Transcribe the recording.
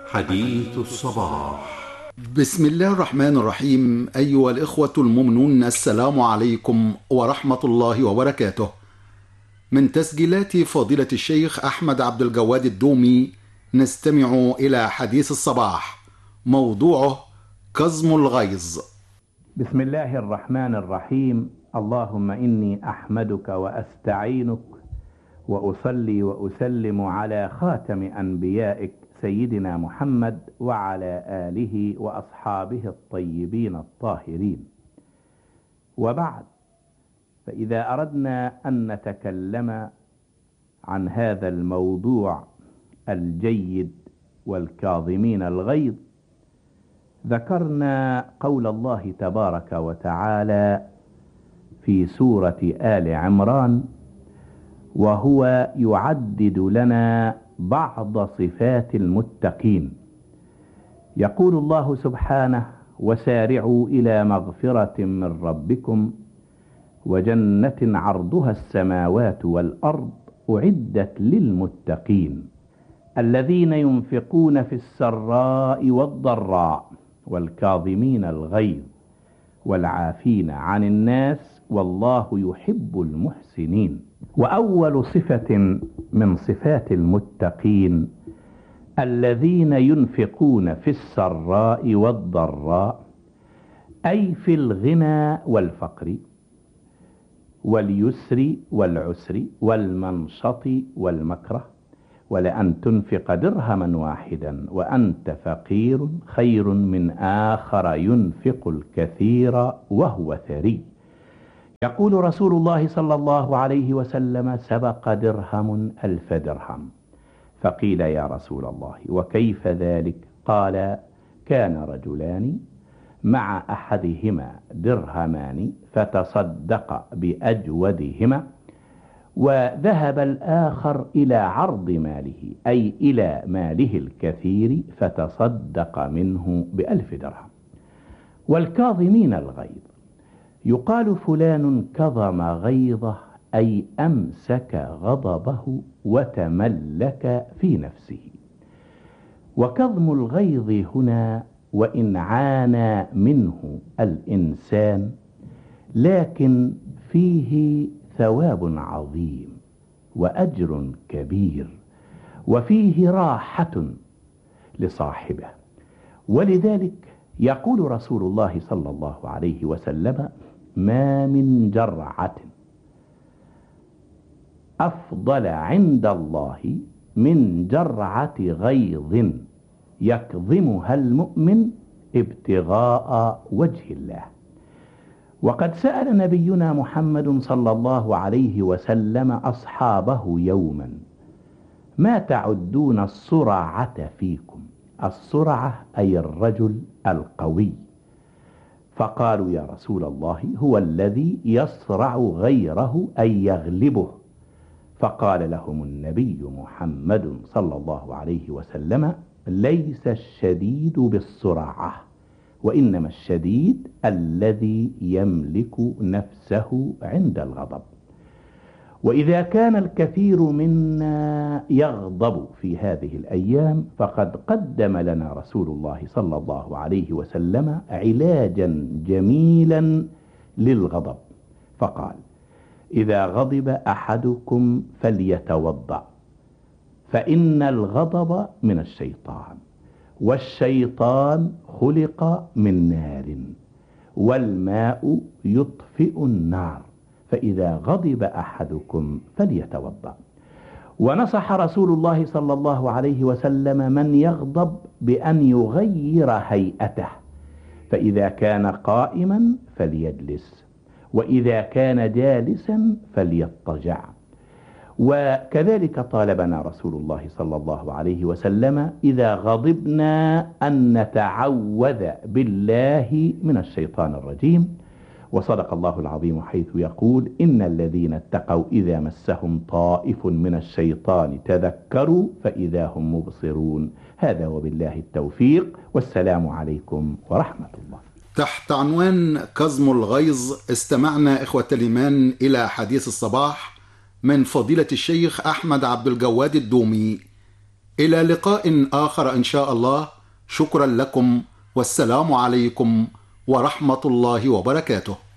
حديث الصباح. بسم الله الرحمن الرحيم. أيها الإخوة المؤمنون، السلام عليكم ورحمة الله وبركاته. من تسجيلات فضيلة الشيخ أحمد عبد الجواد الدومي نستمع إلى حديث الصباح، موضوعه كظم الغيظ. بسم الله الرحمن الرحيم. اللهم إني أحمدك وأستعينك وأصلي وأسلم على خاتم أنبيائك سيدنا محمد وعلى آله وأصحابه الطيبين الطاهرين، وبعد، فإذا أردنا أن نتكلم عن هذا الموضوع الجيد والكاظمين الغيظ، ذكرنا قول الله تبارك وتعالى في سورة آل عمران، وهو يعدد لنا بعض صفات المتقين. يقول الله سبحانه: وسارعوا إلى مغفرة من ربكم وجنة عرضها السماوات والأرض أعدت للمتقين الذين ينفقون في السراء والضراء والكاظمين الغيظ والعافين عن الناس والله يحب المحسنين. وأول صفة من صفات المتقين الذين ينفقون في السراء والضراء، أي في الغنى والفقر واليسر والعسر والمنشط والمكره. ولأن تنفق درهما واحدا وأنت فقير خير من آخر ينفق الكثير وهو ثري. يقول رسول الله صلى الله عليه وسلم: سبق درهم 1000 درهم. فقيل: يا رسول الله وكيف ذلك؟ قال: كان رجلان مع أحدهما درهمان فتصدق بأجودهما، وذهب الآخر إلى عرض ماله، أي إلى ماله الكثير، فتصدق منه ب1000 درهم. والكاظمين الغيظ، يقال فلان كظم غيظه، أي أمسك غضبه وتملك في نفسه. وكظم الغيظ هنا وإن عانى منه الإنسان، لكن فيه ثواب عظيم وأجر كبير، وفيه راحة لصاحبه. ولذلك يقول رسول الله صلى الله عليه وسلم: ما من جرعة أفضل عند الله من جرعة غيظ يكظمها المؤمن ابتغاء وجه الله. وقد سأل نبينا محمد صلى الله عليه وسلم أصحابه يوما: ما تعدون الصرعة فيكم؟ الصرعة أي الرجل القوي. فقالوا: يا رسول الله هو الذي يصرع غيره أي يغلبه. فقال لهم النبي محمد صلى الله عليه وسلم: ليس الشديد بالصرعة، وإنما الشديد الذي يملك نفسه عند الغضب. وإذا كان الكثير منا يغضب في هذه الأيام، فقد قدم لنا رسول الله صلى الله عليه وسلم علاجا جميلا للغضب، فقال: إذا غضب أحدكم فليتوضأ، فإن الغضب من الشيطان، والشيطان خلق من نار، والماء يطفئ النار، فإذا غضب أحدكم فليتوضأ. ونصح رسول الله صلى الله عليه وسلم من يغضب بأن يغير هيئته، فإذا كان قائما فليجلس، وإذا كان جالسا فليضطجع. وكذلك طالبنا رسول الله صلى الله عليه وسلم إذا غضبنا أن نتعوذ بالله من الشيطان الرجيم. وصدق الله العظيم حيث يقول: إن الذين اتقوا إذا مسهم طائف من الشيطان تذكروا فإذا هم مبصرون. هذا وبالله التوفيق، والسلام عليكم ورحمة الله. تحت عنوان كظم الغيظ استمعنا إخوة الإيمان إلى حديث الصباح من فضيلة الشيخ أحمد عبد الجواد الدومي، إلى لقاء آخر إن شاء الله. شكرا لكم، والسلام عليكم ورحمة الله وبركاته.